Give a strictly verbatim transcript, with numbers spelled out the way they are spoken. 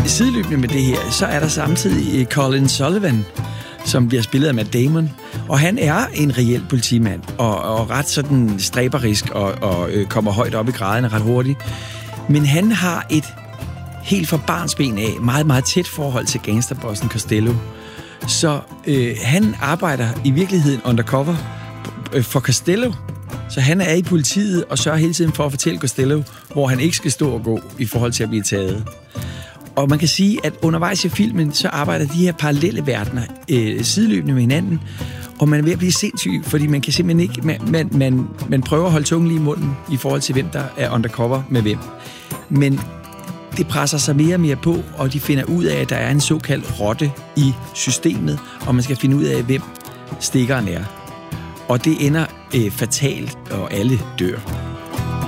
sideløbende med det her, så er der samtidig Colin Sullivan, som bliver spillet af Matt Damon. Og han er en reel politimand, og, og ret sådan stræberisk, og, og øh, kommer højt op i graderne ret hurtigt. Men han har et helt fra barnsben af meget, meget tæt forhold til gangsterbossen Costello. Så øh, han arbejder i virkeligheden undercover øh, for Costello. Så han er i politiet og sørger hele tiden for at fortælle Costello, hvor han ikke skal stå og gå i forhold til at blive taget. Og man kan sige, at undervejs i filmen, så arbejder de her parallelle verdener øh, sideløbende med hinanden, og man er ved at blive sindssyg, fordi man kan simpelthen ikke, man, man, man, man prøver at holde tungen lige i munden i forhold til, hvem der er undercover med hvem. Men det presser sig mere og mere på, og de finder ud af, at der er en såkaldt rotte i systemet, og man skal finde ud af, hvem stikkeren er. Og det ender øh, fatalt, og alle dør.